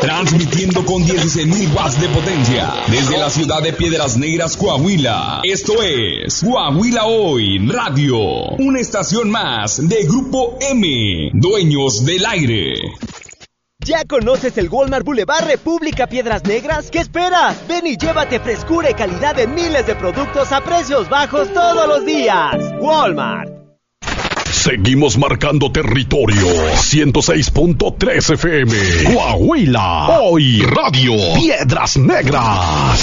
Transmitiendo con 16.000 watts de potencia desde la ciudad de Piedras Negras, Coahuila. Esto es Coahuila Hoy Radio, una estación más de Grupo M, dueños del aire. ¿Ya conoces el Walmart Boulevard República Piedras Negras? ¿Qué esperas? Ven y llévate frescura y calidad de miles de productos a precios bajos todos los días. Walmart. Seguimos marcando territorio. 106.3 FM. Coahuila Hoy Radio. Piedras Negras.